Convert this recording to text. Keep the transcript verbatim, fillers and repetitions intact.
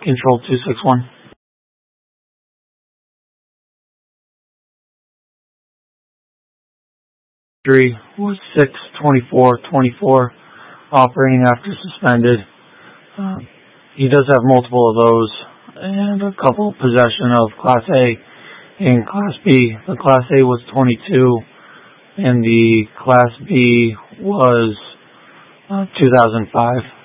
Control two six one. Three was six twenty-four twenty-four, operating after suspended. Uh, he does have multiple of those, and a couple possession of Class A and Class B. The Class A was twenty-two, and the Class B was uh, two thousand five.